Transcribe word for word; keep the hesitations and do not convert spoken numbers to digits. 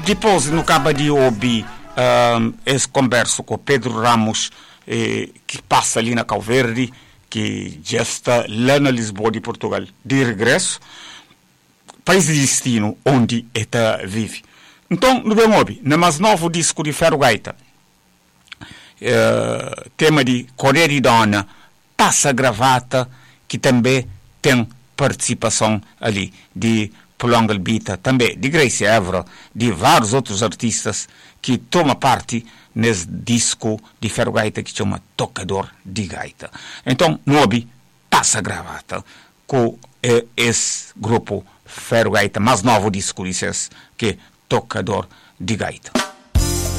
depois, no cabo de ouvir um, esse converso com Pedro Ramos, eh, que passa ali na Calverde, que já está lá na Lisboa de Portugal, de regresso, país de destino onde está vive. Então, no bem ouve, no mais novo disco de Ferro Gaita, eh, tema de Correia de Dona, Passa Gravata, que também tem participação ali de Polongal Bita, também de Grace Évora, de vários outros artistas que tomam parte nesse disco de Ferro Gaita que chama Tocador de Gaita. Então, Nobi Passa Gravata com eh, esse grupo Ferro Gaita, mais novo disco, disse que é Tocador de Gaita.